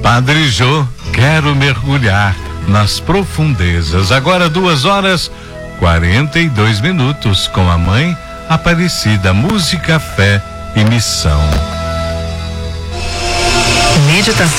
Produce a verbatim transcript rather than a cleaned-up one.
Padre Jô, quero mergulhar nas profundezas. Agora duas horas quarenta e dois minutos com a Mãe Aparecida. Música, fé e missão. Meditação.